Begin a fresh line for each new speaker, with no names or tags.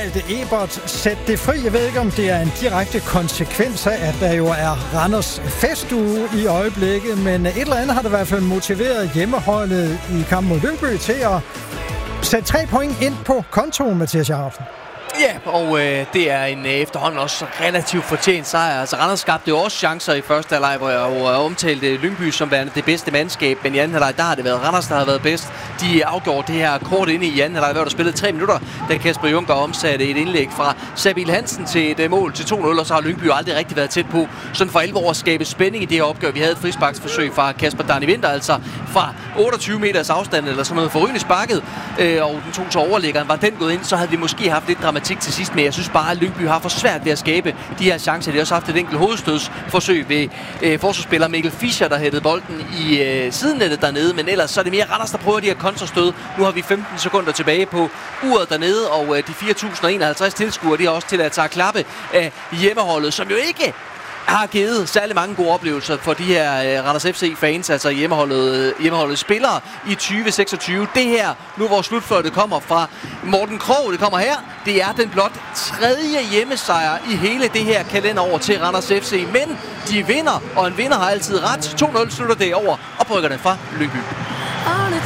udtalte Ebert, sæt det fri. Jeg ved ikke, om det er en direkte konsekvens af, at der jo er Randers festuge i øjeblikket, men et eller andet har det i hvert fald motiveret hjemmeholdet i kampen mod Lyngby til at sætte 3 point ind på kontoen, Mathias Jacobsen.
Ja, og det er en efterhånden også relativt fortjent sejr. Altså Randers skabte jo også chancer i første halvleg, hvor jeg omtalte Lyngby som værende det bedste mandskab, men i anden halvleg, der har det været Randers, der har været bedst. De afgjorde det her kort inde i anden halvleg, hvor der spillede 3 minutter, da Kasper Junker omsatte et indlæg fra Sabil Hansen til et mål til 2-0, og så har Lyngby aldrig rigtig været tæt på sådan for alvor at skabe spænding i det her opgør. Vi havde et frisparksforsøg fra Kasper Darni Winther, altså fra 28 meters afstand eller sådan noget forrygende sparket, og den tog så overliggeren. Var den gået ind, så havde vi måske haft lidt dramatik til sidst, men jeg synes bare, at Lyngby har for svært ved at skabe de her chancer. De har også haft et enkelt hovedstødsforsøg ved forsvarsspiller Mikkel Fischer, der hættede bolden i sidennettet dernede, men ellers så er det mere Randers, der prøver de her kontrastød. Nu har vi 15 sekunder tilbage på uret dernede, og de 4.051 tilskuere, de har også tilladt sig at klappe af hjemmeholdet, som jo ikke har givet særlig mange gode oplevelser for de her Randers FC-fans, altså hjemmeholdet spillere i 2026. Det her, nu hvor slutfløjtet kommer fra Morten Krogh, det kommer her, det er den blot 3. hjemmesejr i hele det her kalenderår til Randers FC, men de vinder, og en vinder har altid ret. 2-0 slutter det over, og brygger den fra Lyngby.